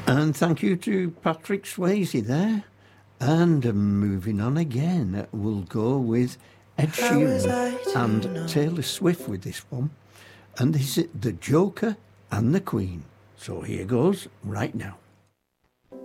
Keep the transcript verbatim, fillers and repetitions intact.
And thank you to Patrick Swayze there. And uh, moving on again, we'll go with Ed Sheeran and know? Taylor Swift with this one. And this is The Joker and the Queen. So here goes right now.